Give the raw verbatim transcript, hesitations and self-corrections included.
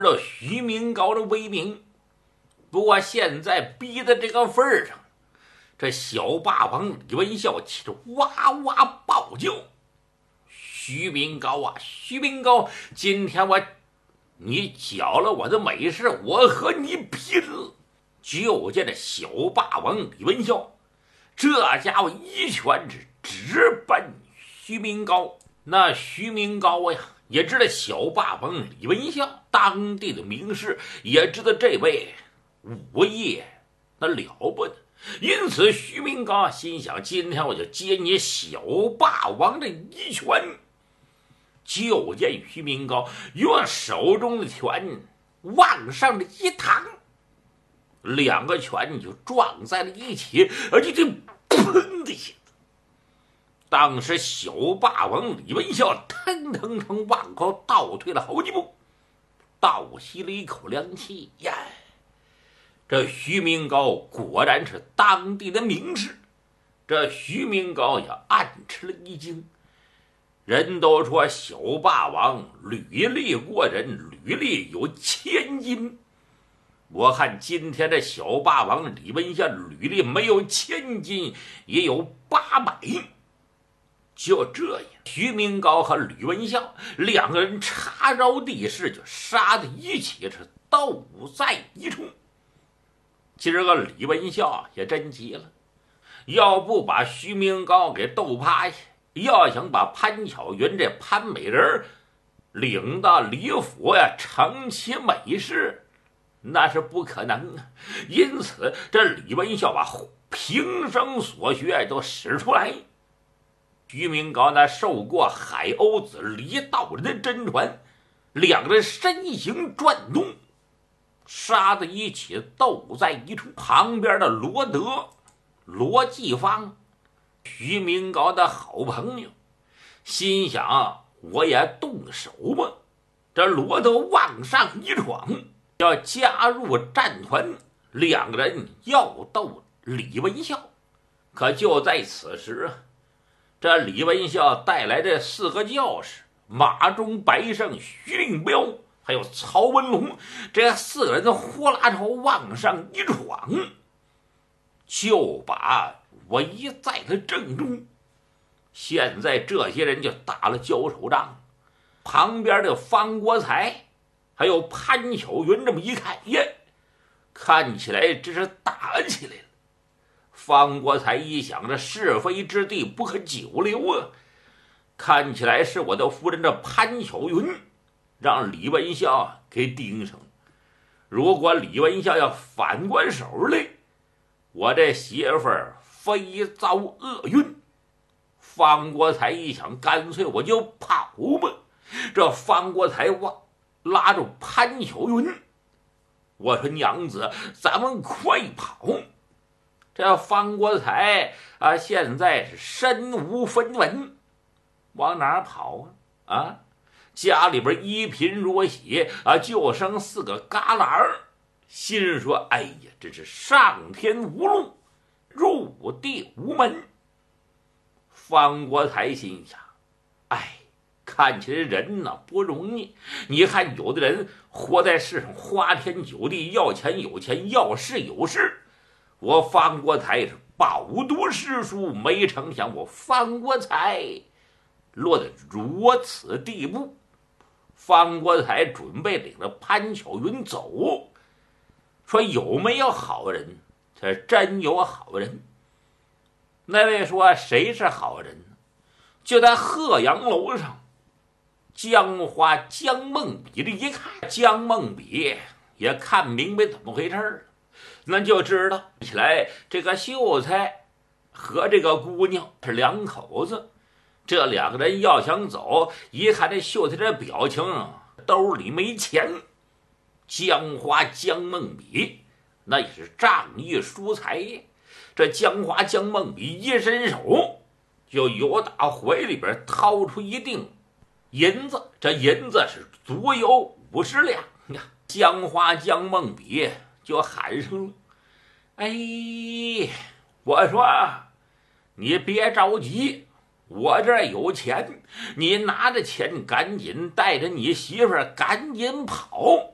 这徐明高的威名。不过现在逼到这个份上，这小霸王李文孝气得哇哇暴叫：“徐明高啊，徐明高，今天我你搅了我的美事，我和你拼了！”就见这小霸王李文孝，这家伙一拳是直奔徐明高。那徐明高呀，也知道小霸王李文孝当地的名士，也知道这位武艺那了不得，因此徐明高心想：今天我就接你小霸王这一拳。就见徐明高用手中的拳往上的一躺，两个拳就撞在了一起，而且这砰的一下，当时小霸王李文孝腾腾腾往后倒退了好几步，倒吸了一口凉气呀。这徐明高果然是当地的名士，这徐明高也暗吃了一惊。人都说小霸王履历过人，履历有千金。我看今天这小霸王李文孝履历没有千金，也有八百。就这样，徐明高和吕文孝两个人插招地势，就杀在一起，是斗在一处。今儿个李文孝也真急了，要不把徐明高给斗趴下，要想把潘巧云这潘美人领到李府呀，成其美事，那是不可能啊。因此这李文孝把平生所学都使出来。徐明高那受过海鸥子李道人的真传，两人身形转动，杀在一起，斗在一处。旁边的罗德、罗继芳，徐明高的好朋友，心想我也动手吧。这罗德往上一闯，要加入战团，两个人要斗李文孝。可就在此时啊，这李文孝带来这四个教士马中白胜、徐令彪还有曹文龙，这四个人呼啦朝往上一闯，就把围在了正中。现在这些人就打了交手仗，旁边的方国才还有潘巧云这么一看，耶，看起来这是打起来了。方国才一想，这是非之地不可久留啊，看起来是我的夫人这潘巧云让李文孝给盯上了。如果李文孝要反过手来，我这媳妇儿非遭厄运。方国才一想，干脆我就跑吧。这方国才哇拉住潘巧云，我说娘子，咱们快跑。这方国才啊，现在是身无分文，往哪儿跑啊？啊，家里边一贫如洗啊，就剩四个旮旯儿。心说：哎呀，这是上天无路，入地无门。方国才心想：哎，看起来人呢不容易。你看有的人活在世上，花天酒地，要钱有钱，要事有事。我方国才是饱读诗书，没成想我方国才落得如此地步。方国才准备领着潘巧云走，说有没有好人？这真有好人。那位说谁是好人呢？就在鹤阳楼上，江花江梦比这一看，江梦比也看明白怎么回事了，那就知道起来这个秀才和这个姑娘是两口子。这两个人要想走，一看这秀才这表情，兜里没钱。江花江梦比那也是仗义疏财，这江花江梦比一伸手，就由打怀里边掏出一锭银子，这银子是足有五十两呀。江花江梦比就喊上了：哎，我说你别着急，我这儿有钱，你拿着钱赶紧带着你媳妇儿赶紧跑。